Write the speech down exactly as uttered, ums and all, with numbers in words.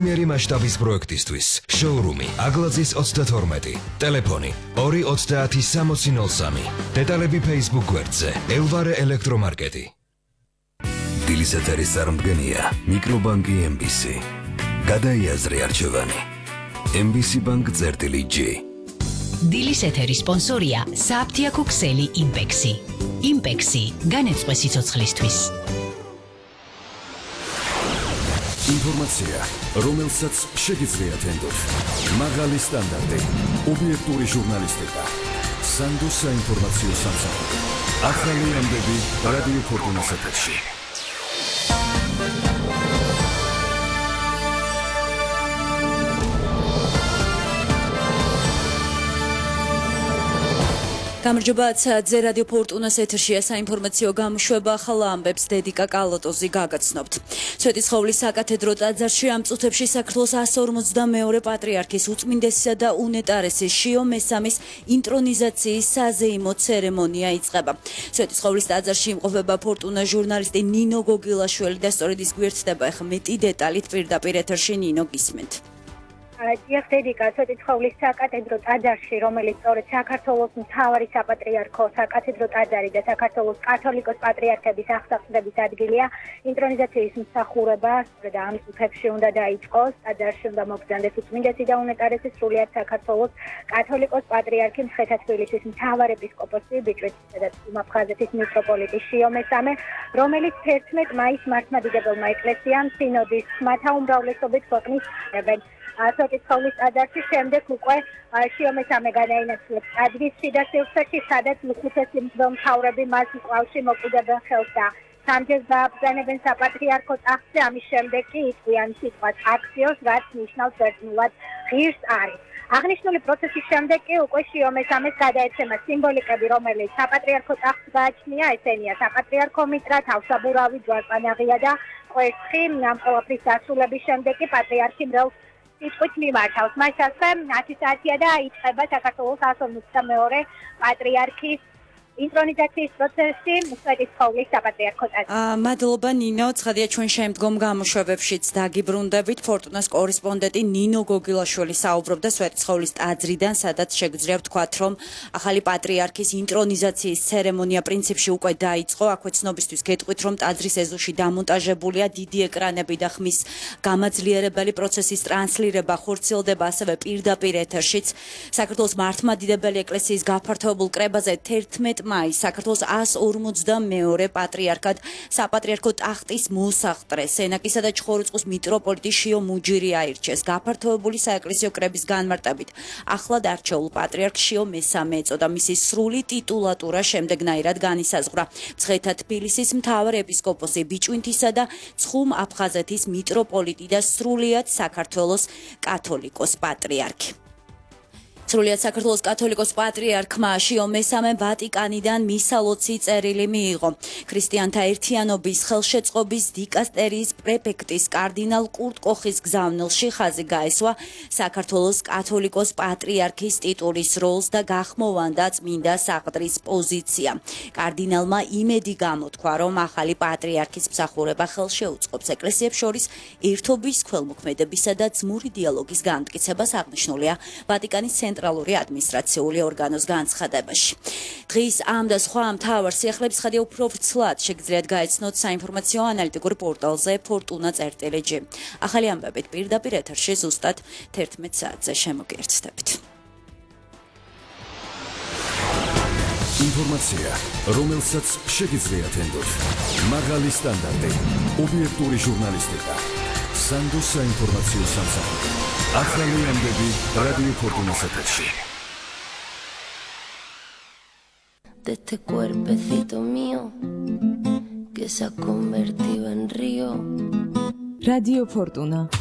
მერი მასშტაბის პროექტისთვის შოურუმი აგლაძის ოცდათორმეტი, ტელეფონი ორი ოცდაათი სამოცი ნოლ სამი, დეტალები Facebook გვერდზე ელვარე ელექტრომარკეტი. დილის ეთერის წარმდგენია მიკრობანკი ემ ბი სი. გადაიაზრე არჩევანი. ემ ბი სი ბანკ წერტილი ჯი. დილის ეთერის სპონსორია საფთიაქო ქსელი იმპექსი. იმპექსი განეწყვე სიცოცხლისთვის. ინფორმაცია, რომელსაც შეგიძლიათ ენდოთ. მაღალი სტანდარტი, ობიექტური ჟურნალისტიკა. სანდოს საინფორმაციო სამსახური. ახალი ამბები რადიო ფორტუნას ეთერში. გამარჯობა, ზე რადიო ფორტუნას ეთერშია საინფორმაციო გამოშვება, ახალ ამბებს დედიკა კალოტოზი გაგაცნობთ. სვეტიცხოვლის საკათედრო ტაძარში ამ წუთებში საქართველოს ასი ორმოცდამეორე პატრიარქის უწმინდესისა და უნეტარესის შიო მესამის ინტრონიზაციის საზეიმო ცერემონია იწყება. სვეტიცხოვლის ტაძარში იმყოფება ფორტუნა ჟურნალისტი ნინო გოგილაშვილი და სწორედ ის გვერდდება ახლა მეტი დეტალით პირდაპირ ეთერში. ნინო, გისმენთ. დიახ, დედიკა, სვეტიცხოვლის საკათედრო ტაძარში, რომელიც სწორედ საქართველოს მთავარი საპატრიარქო საკათედრო ტაძარი და საქართველოს კათოლიკოს პატრიარქების აღსაყდების ადგილია, ინტრონიზაციის მსახურება სწორედ ამ წუთებში უნდა დაიწყოს. ტაძარში უნდა მოგზავნდეს უწმინდესი და უნეტარესის სრულიად საქართველოს კათოლიკოს პატრიარქი მცხეთა-თბილისის მთავარეპისკოპოსი ბიჭვინთისა და აფხაზეთის მიტროპოლიტი შიო მესამე, რომელიც თერთმეტ მაისს მართლმადიდებელმა ეკლესიამ სინოდის ხმათა უმრავლესობით ქვეყნის სვეტიცხოვლის ტაძარში შემდეგ უკვე შიო მესამე განაინაცვლებს ტაძრის შიდა სივრცეში, სადაც უხუცესი მღვდელმთავრები მას მკლავში მოკიდებენ ხელს და სამჯერ დააბრძანებენ საპატრიარქო ტახტზე. ამის შემდეგ კი იტყვიან სიტყვას აქციოს, რაც ნიშნავს ერთნულად ღირს არის. აღნიშნული პროცესის შემდეგ კი უკვე შიო მესამეს გადაეცემა სიმბოლიკები, რომელიც საპატრიარქო ტახტს გააჩნია, ესენია საპატრიარქო მიტრა, თავსაბურავი, ჯვარპანაღია და კვერცხი. ამ ყველაფრის დასრულების შემდეგ კი პატრიარქი მრევლს სიტყვით მიმართავს. მას ასე ათი საათია და იწყება საქართველოს ასი ორმოცდამეორე პატრიარქის ინტრონიზაციის პროცესი სვეტიცხოვლის საპატრიარქო ტაძარში. მადლობა, ნინო. ცხადია, ჩვენ შემდგომ გამოშვებებშიც დაგიბრუნდებით. ფორტუნას კორესპონდენტი ნინო გოგილაშვილი საუბრობდა სვეტიცხოვლის ტაძრიდან, სადაც შეგვიძლია ვთქვათ, რომ ახალი პატრიარქის ინტრონიზაციის ცერემონია პრინციპში უკვე დაიწყო. აქვე ცნობისთვის გეტყვით, რომ ტაძრის ეზოში დამონტაჟებულია დიდი ეკრანები და ხმის გამაძლიერებელი პროცესის ტრანსლირება ხორციელდება ასევე პირდაპირ ეთერშიც. საქართველოს მართლმადიდებელი ეკლესიის გაფართოებულ კრებაზე თერთმეტ მაისს საქართველოს ასი ორმოცდამეორე პატრიარქად საპატრიარქო ტახტის მოსახდრე სენაკისა და ჩხოროწყუს მიტროპოლიტი შიო მუჯირი აირჩეს. გაფართოებული საეკლესიო კრების განმარტებით ახლად არჩეულ პატრიარქ შიო მესამე ეწოდა. მისი სრული ტიტულატურა შემდეგნაირად განისაზღვრა: მცხეთა-თბილისის მთავარ ეპისკოპოსი, ბიჭვინთისა და ცხუმ-აფხაზეთის მიტროპოლიტი და სრულიად საქართველოს კათოლიკოს პატრიარქი. სრულიად საქართველოს კათოლიკოს პატრიარქმა შიო მესამე ვატიკანიდან მისალოცი წერილი მიიღო. ქრისტიანთა ერთიანობის ხელშეწყობის დიკასტერიის პრეფექტის კარდინალ კურტ კოხის გზავნილში ხაზი გაესვა საქართველოს კათოლიკოს პატრიარქის ტიტულის როლს და გახმოვანდა წმინდა საყდრის პოზიცია. კარდინალმა იმედი გამოთქვა, რომ ახალი პატრიარქის მსახურება ხელს შეუწყობს ეკლესიებს შორის ერთობის, ქველმოქმედებისა და ძმური დიალოგის განმტკიცებას. აღნიშნულია ვატიკანის ცენტრალური ადმინისტრაციული ორგანოს განცხადებაში. დღის ამ და სხვა მთავარ სიახლეებს ხადია უფრო ვრცლად შეგიძლიათ გაეცნოთ საინფორმაციო ანალიტიკურ პორტალზე ფორტუნა წერტილი ჯი. ახალი ამბებით პირდაპირ ეთერში ზუსტად თერთმეტ საათზე შემოგიერთდებით. ინფორმაცია, რომელსაც შეგიძლიათ ენდოთ. მაღალი სტანდარტი, ობიექტური ჟურნალისტიკა. სანდოს საინფორმაციო სამსახური. ახალი ამბები რადიო ფორტუნას ეთერში. De este cuerpecito mío que se ha convertido en río. Radio Fortuna.